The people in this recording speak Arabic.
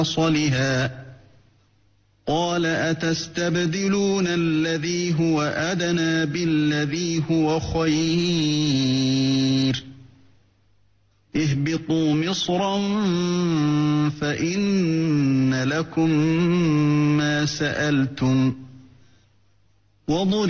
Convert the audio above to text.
وصلها قال أتستبدلون الذي هو أدنى بالذي هو خير اهبطوا مصرا فإن لكم ما سألتم